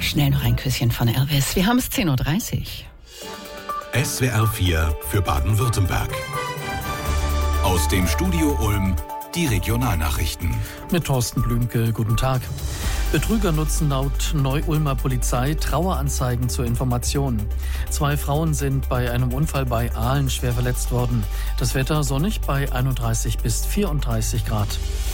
Schnell noch ein Küsschen von Elvis. Wir haben es 10.30 Uhr. SWR 4 für Baden-Württemberg. Aus dem Studio Ulm die Regionalnachrichten. Mit Thorsten Blümke, guten Tag. Betrüger nutzen laut Neu-Ulmer Polizei Traueranzeigen zur Information. 2 Frauen sind bei einem Unfall bei Ahlen schwer verletzt worden. Das Wetter sonnig bei 31 bis 34 Grad.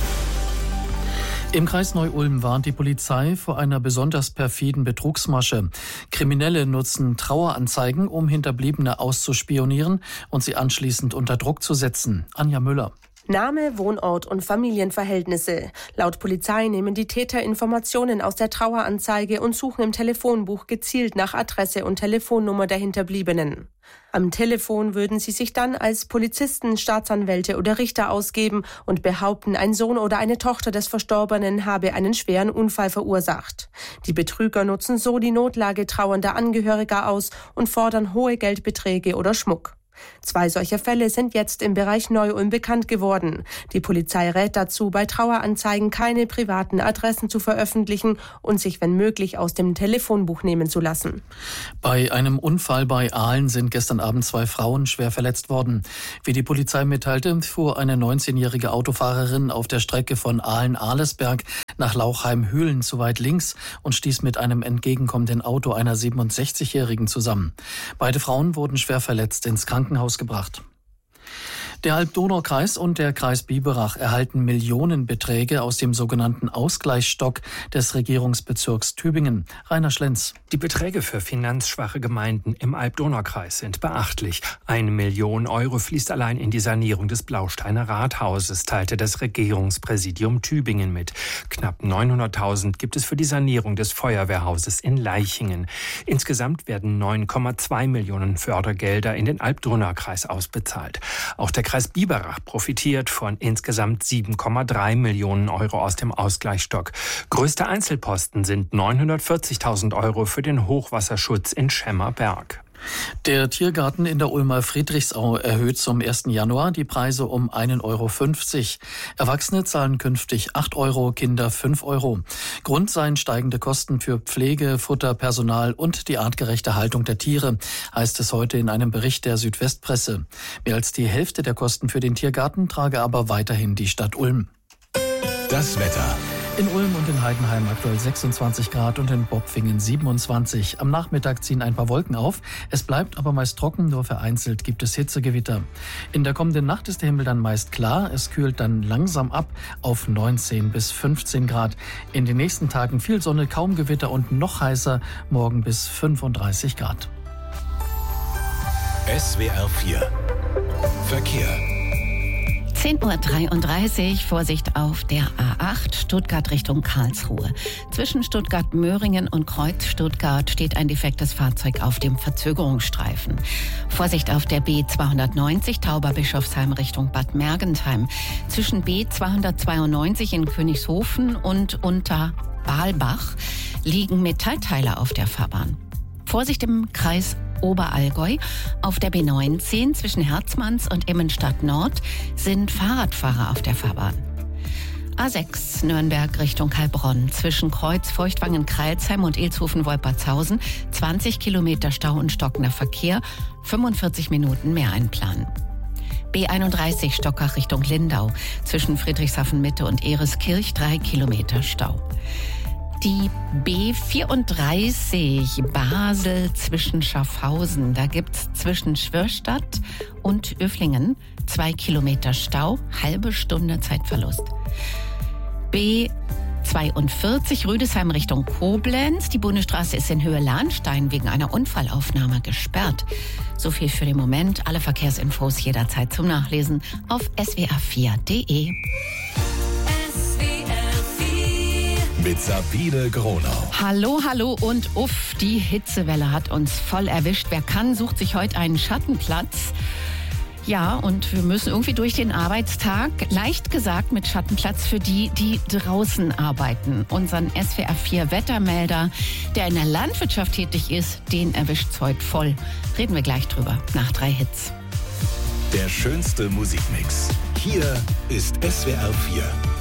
Im Kreis Neu-Ulm warnt die Polizei vor einer besonders perfiden Betrugsmasche. Kriminelle nutzen Traueranzeigen, um Hinterbliebene auszuspionieren und sie anschließend unter Druck zu setzen. Anja Müller. Name, Wohnort und Familienverhältnisse. Laut Polizei nehmen die Täter Informationen aus der Traueranzeige und suchen im Telefonbuch gezielt nach Adresse und Telefonnummer der Hinterbliebenen. Am Telefon würden sie sich dann als Polizisten, Staatsanwälte oder Richter ausgeben und behaupten, ein Sohn oder eine Tochter des Verstorbenen habe einen schweren Unfall verursacht. Die Betrüger nutzen so die Notlage trauernder Angehöriger aus und fordern hohe Geldbeträge oder Schmuck. 2 solcher Fälle sind jetzt im Bereich Neu-Ulm bekannt geworden. Die Polizei rät dazu, bei Traueranzeigen keine privaten Adressen zu veröffentlichen und sich, wenn möglich, aus dem Telefonbuch nehmen zu lassen. Bei einem Unfall bei Ahlen sind gestern Abend 2 Frauen schwer verletzt worden. Wie die Polizei mitteilte, fuhr eine 19-jährige Autofahrerin auf der Strecke von Ahlen-Ahlesberg nach Lauchheim-Hühlen zu weit links und stieß mit einem entgegenkommenden Auto einer 67-jährigen zusammen. Beide Frauen wurden schwer verletzt ins Krankenhaus gebracht. Der Alb-Donau-Kreis und der Kreis Biberach erhalten Millionenbeträge aus dem sogenannten Ausgleichsstock des Regierungsbezirks Tübingen. Rainer Schlenz. Die Beträge für finanzschwache Gemeinden im Alb-Donau-Kreis sind beachtlich. 1 Million Euro fließt allein in die Sanierung des Blausteiner Rathauses, teilte das Regierungspräsidium Tübingen mit. Knapp 900.000 gibt es für die Sanierung des Feuerwehrhauses in Leichingen. Insgesamt werden 9,2 Millionen Fördergelder in den Alb-Donau-Kreis ausbezahlt. Auch der Kreis Biberach profitiert von insgesamt 7,3 Millionen Euro aus dem Ausgleichsstock. Größter Einzelposten sind 940.000 Euro für den Hochwasserschutz in Schemmerberg. Der Tiergarten in der Ulmer Friedrichsau erhöht zum 1. Januar die Preise um 1,50 Euro. Erwachsene zahlen künftig 8 Euro, Kinder 5 Euro. Grund seien steigende Kosten für Pflege, Futter, Personal und die artgerechte Haltung der Tiere, heißt es heute in einem Bericht der Südwestpresse. Mehr als die Hälfte der Kosten für den Tiergarten trage aber weiterhin die Stadt Ulm. Das Wetter. In Ulm und in Heidenheim aktuell 26 Grad und in Bopfingen 27. Am Nachmittag ziehen ein paar Wolken auf. Es bleibt aber meist trocken, nur vereinzelt gibt es Hitzegewitter. In der kommenden Nacht ist der Himmel dann meist klar. Es kühlt dann langsam ab auf 19 bis 15 Grad. In den nächsten Tagen viel Sonne, kaum Gewitter und noch heißer, morgen bis 35 Grad. SWR 4 Verkehr. 10.33 Uhr, Vorsicht auf der A8, Stuttgart Richtung Karlsruhe. Zwischen Stuttgart-Möhringen und Kreuz Stuttgart steht ein defektes Fahrzeug auf dem Verzögerungsstreifen. Vorsicht auf der B290, Tauberbischofsheim Richtung Bad Mergentheim. Zwischen B292 in Königshofen und Unterbalbach liegen Metallteile auf der Fahrbahn. Vorsicht im Kreis Oberallgäu. Auf der B19 zwischen Herzmanns und Immenstadt Nord sind Fahrradfahrer auf der Fahrbahn. A6 Nürnberg Richtung Heilbronn. Zwischen Kreuz Feuchtwangen-Kreilsheim und Ilshofen-Wolpertshausen 20 Kilometer Stau und stockender Verkehr, 45 Minuten mehr einplanen. B31 Stockach Richtung Lindau. Zwischen Friedrichshafen-Mitte und Ereskirch 3 Kilometer Stau. Die B34 Basel zwischen Schaffhausen, da gibt's zwischen Schwirstadt und Öflingen 2 Kilometer Stau, halbe Stunde Zeitverlust. B42 Rüdesheim Richtung Koblenz, die Bundesstraße ist in Höhe Lahnstein wegen einer Unfallaufnahme gesperrt. So viel für den Moment, alle Verkehrsinfos jederzeit zum Nachlesen auf swr4.de. Mit Sabine Gronau. Hallo und uff, die Hitzewelle hat uns voll erwischt. Wer kann, sucht sich heute einen Schattenplatz. Ja, und wir müssen irgendwie durch den Arbeitstag, leicht gesagt mit Schattenplatz für die, die draußen arbeiten. Unseren SWR4 Wettermelder, der in der Landwirtschaft tätig ist, den erwischt's heute voll. Reden wir gleich drüber, nach 3 Hits. Der schönste Musikmix. Hier ist SWR4.